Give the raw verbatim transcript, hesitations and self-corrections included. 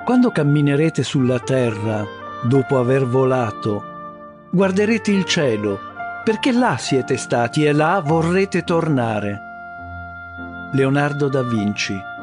Quando camminerete sulla terra, dopo aver volato, guarderete il cielo, perché là siete stati e là vorrete tornare. Leonardo da Vinci.